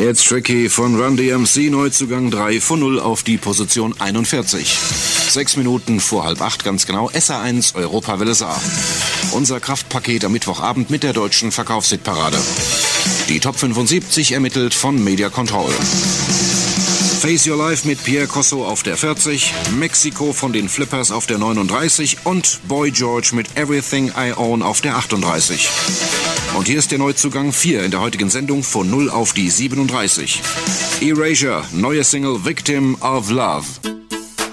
It's Tricky von Run DMC, Neuzugang 3 von 0 auf die Position 41. 6 Minuten vor 7:30 ganz genau, SA1 Europawelle Saar. Unser Kraftpaket am Mittwochabend mit der deutschen Verkaufshitparade. Die Top 75 ermittelt von Media Control. Face Your Life mit Pierre Cosso auf der 40, Mexiko von den Flippers auf der 39 und Boy George mit Everything I Own auf der 38. Und hier ist der Neuzugang 4 in der heutigen Sendung von 0 auf die 37. Erasure, neue Single Victim of Love.